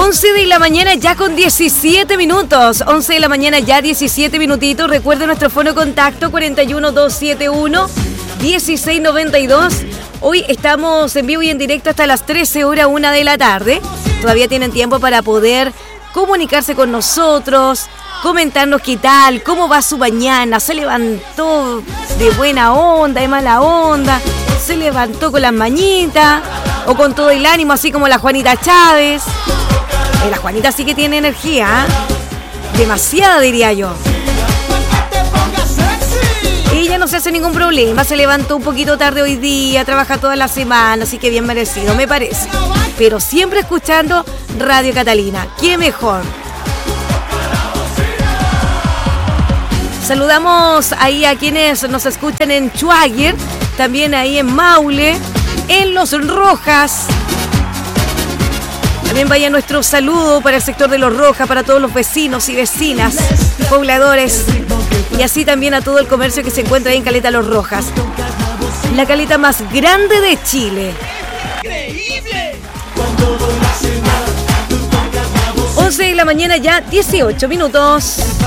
11 de la mañana ya con 17 minutos. 11 de la mañana ya 17 minutitos. Recuerden nuestro fono contacto 41271-1692. Hoy estamos en vivo y en directo hasta las 13 horas 1 de la tarde. Todavía tienen tiempo para poder comunicarse con nosotros, comentarnos qué tal, cómo va su mañana. Se levantó de buena onda, de mala onda, se levantó con las mañitas o con todo el ánimo, así como la Juanita Chávez. La Juanita sí que tiene energía, ¿eh? Demasiada, diría yo. Ella no se hace ningún problema, se levantó un poquito tarde hoy día, trabaja toda la semana, así que bien merecido, me parece. Pero siempre escuchando Radio Catalina, ¡qué mejor! Saludamos ahí a quienes nos escuchan en Schwager, también ahí en Maule, en Los Rojas. También vaya nuestro saludo para el sector de Los Rojas, para todos los vecinos y vecinas, pobladores, y así también a todo el comercio que se encuentra ahí en Caleta Los Rojas, la caleta más grande de Chile. ¡Increíble! 11 de la mañana ya 18 minutos.